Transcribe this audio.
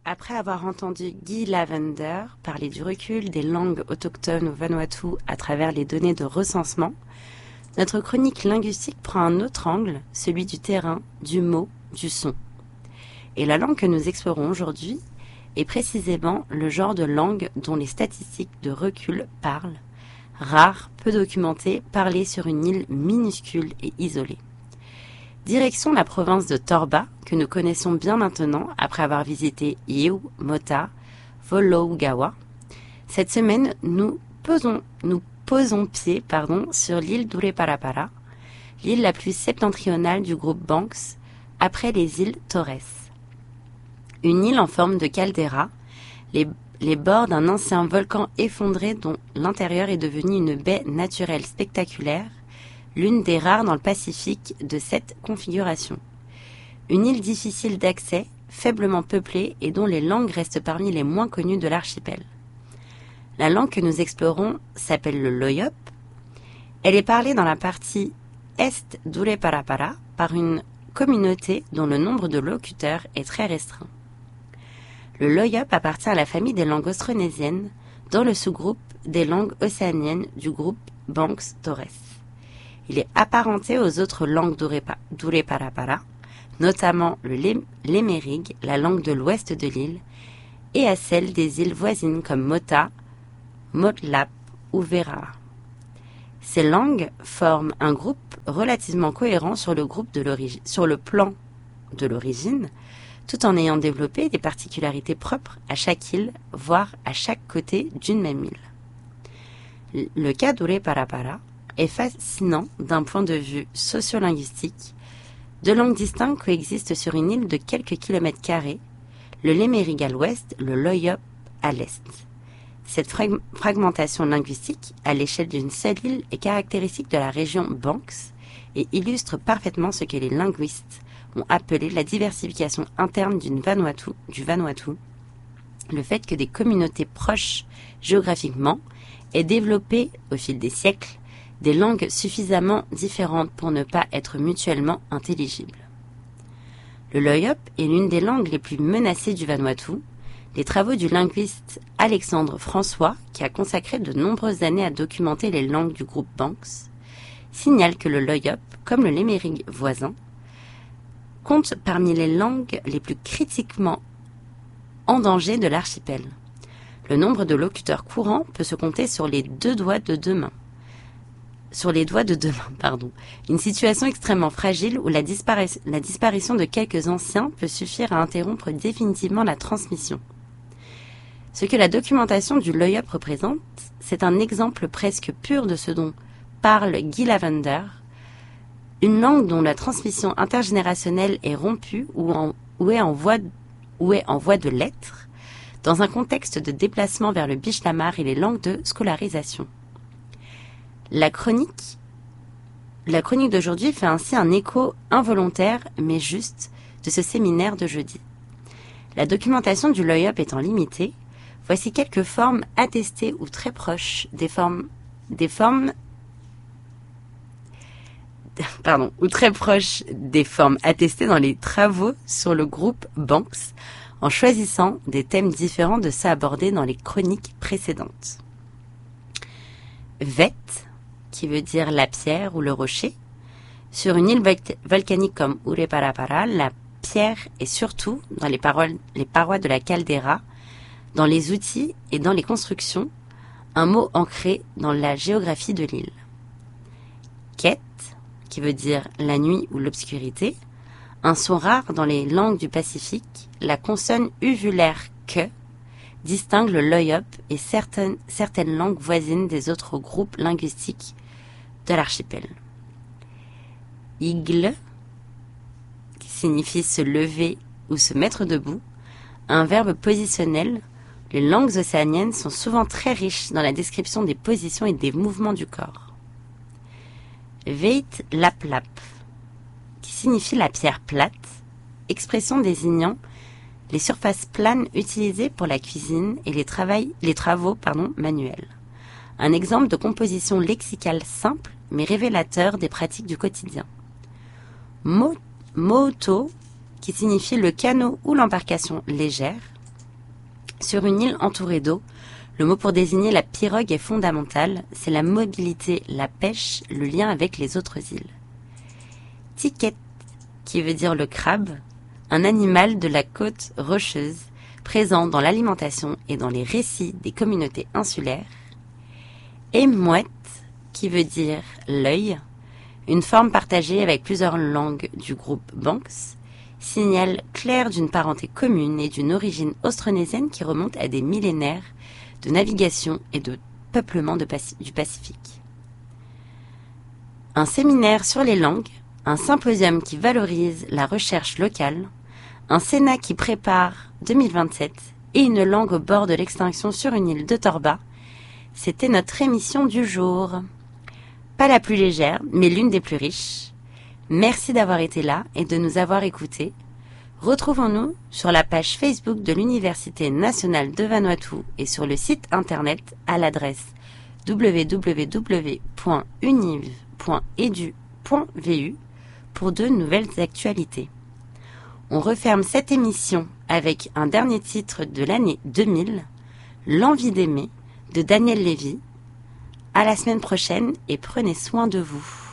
Après avoir entendu Guy Lavender parler du recul des langues autochtones au Vanuatu à travers les données de recensement, notre chronique linguistique prend un autre angle, celui du terrain, du mot, du son. Et la langue que nous explorons aujourd'hui est précisément le genre de langue dont les statistiques de recul parlent, rare, peu documentée, parlée sur une île minuscule et isolée. Direction la province de Torba, que nous connaissons bien maintenant après avoir visité Iu, Mota, Volougawa. Cette semaine, nous posons pied sur l'île d'Ureparapara, l'île la plus septentrionale du groupe Banks, après les îles Torres. Une île en forme de caldeira, les bords d'un ancien volcan effondré dont l'intérieur est devenu une baie naturelle spectaculaire, l'une des rares dans le Pacifique de cette configuration. Une île difficile d'accès, faiblement peuplée et dont les langues restent parmi les moins connues de l'archipel. La langue que nous explorons s'appelle le Loyop. Elle est parlée dans la partie est d'Ureparapara par une communauté dont le nombre de locuteurs est très restreint. Le Loyop appartient à la famille des langues austronésiennes, dans le sous-groupe des langues océaniennes du groupe Banks-Torres. Il est apparenté aux autres langues d'Ureparapara, notamment le lémérigue, la langue de l'ouest de l'île, et à celle des îles voisines comme Mota, Motlap ou Vera. Ces langues forment un groupe relativement cohérent sur le plan de l'origine, tout en ayant développé des particularités propres à chaque île, voire à chaque côté d'une même île. Le cas d'Ureparapara est fascinant d'un point de vue sociolinguistique. Deux langues distinctes coexistent sur une île de quelques kilomètres carrés, le lémérigue à l'ouest, le Loyop à l'est. Cette fragmentation linguistique, à l'échelle d'une seule île, est caractéristique de la région Banks et illustre parfaitement ce que les linguistes ont appelé la diversification interne du Vanuatu, le fait que des communautés proches géographiquement aient développé, au fil des siècles, des langues suffisamment différentes pour ne pas être mutuellement intelligibles. Le Loyop est l'une des langues les plus menacées du Vanuatu. Les travaux du linguiste Alexandre François, qui a consacré de nombreuses années à documenter les langues du groupe Banks, signalent que le Loyop, comme le lémérigue voisin, compte parmi les langues les plus critiquement en danger de l'archipel. Le nombre de locuteurs courants peut se compter sur les doigts de deux mains. Une situation extrêmement fragile où la disparition de quelques anciens peut suffire à interrompre définitivement la transmission. Ce que la documentation du Loyop représente, c'est un exemple presque pur de ce dont parle Guy Lavender, une langue dont la transmission intergénérationnelle est rompue ou est en voie de l'être, dans un contexte de déplacement vers le bishlamar et les langues de scolarisation. La chronique d'aujourd'hui fait ainsi un écho involontaire, mais juste, de ce séminaire de jeudi. La documentation du Loyop étant limitée, voici quelques formes attestées ou très proches des formes attestées dans les travaux sur le groupe Banks, en choisissant des thèmes différents de ceux abordés dans les chroniques précédentes. Vet, qui veut dire la pierre ou le rocher. Sur une île volcanique comme Ureparapara, la pierre est surtout dans les parois de la caldeira, dans les outils et dans les constructions, un mot ancré dans la géographie de l'île. Ket, qui veut dire la nuit ou l'obscurité, un son rare dans les langues du Pacifique, la consonne uvulaire que distingue le Loyop et certaines langues voisines des autres groupes linguistiques de l'archipel. Igle, qui signifie se lever ou se mettre debout, un verbe positionnel. Les langues océaniennes sont souvent très riches dans la description des positions et des mouvements du corps. Veit lap lap, qui signifie la pierre plate, expression désignant les surfaces planes utilisées pour la cuisine et les travaux manuels. Un exemple de composition lexicale simple mais révélateur des pratiques du quotidien. Moto, qui signifie le canot ou l'embarcation légère. Sur une île entourée d'eau, le mot pour désigner la pirogue est fondamental, c'est la mobilité, la pêche, le lien avec les autres îles. Tiquette, qui veut dire le crabe, un animal de la côte rocheuse, présent dans l'alimentation et dans les récits des communautés insulaires. Et mouette, qui veut dire l'œil, une forme partagée avec plusieurs langues du groupe Banks, signal clair d'une parenté commune et d'une origine austronésienne qui remonte à des millénaires de navigation et de peuplement du Pacifique. Un séminaire sur les langues, un symposium qui valorise la recherche locale, un Sénat qui prépare 2027 et une langue au bord de l'extinction sur une île de Torba, c'était notre émission du jour. Pas la plus légère, mais l'une des plus riches. Merci d'avoir été là et de nous avoir écoutés. Retrouvons-nous sur la page Facebook de l'Université nationale de Vanuatu et sur le site internet à l'adresse www.univ.edu.vu pour de nouvelles actualités. On referme cette émission avec un dernier titre de l'année 2000, L'envie d'aimer, de Daniel Lévy. À la semaine prochaine et prenez soin de vous.